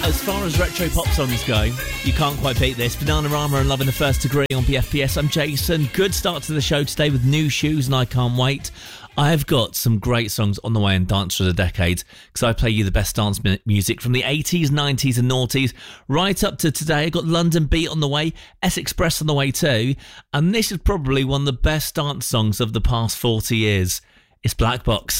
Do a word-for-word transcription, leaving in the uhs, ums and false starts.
As far as retro pop songs go, you can't quite beat this. Bananarama and Love in the First Degree on B F P S. I'm Jason. Good start to the show today with New Shoes, and I can't wait. I've got some great songs on the way in Dance for the Decade, because I play you the best dance music from the eighties, nineties and noughties right up to today. I've got London Beat on the way, S-Express on the way too, and this is probably one of the best dance songs of the past forty years. It's Black Box.